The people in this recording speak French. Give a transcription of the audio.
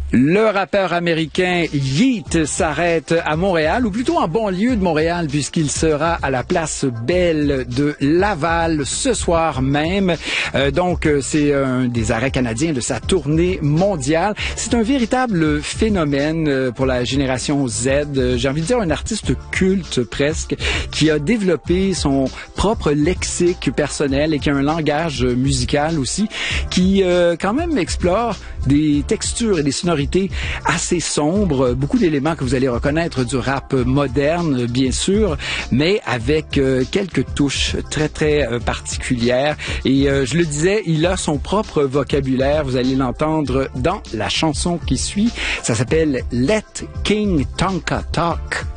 Le rappeur américain Yeat s'arrête à Montréal, ou plutôt en banlieue de Montréal, puisqu'il sera à la place Belle de Laval ce soir même. C'est un des arrêts canadiens de sa tournée mondiale. C'est un véritable phénomène pour la génération Z. J'ai envie de dire un artiste culte presque, qui a développé son propre lexique personnel et qui a un langage musical aussi, qui quand même explore des textures et des sonorités assez sombres, beaucoup d'éléments que vous allez reconnaître du rap moderne, bien sûr, mais avec quelques touches très, très particulières. Et je le disais, il a son propre vocabulaire. Vous allez l'entendre dans la chanson qui suit. Ça s'appelle Let King Tonka Talk.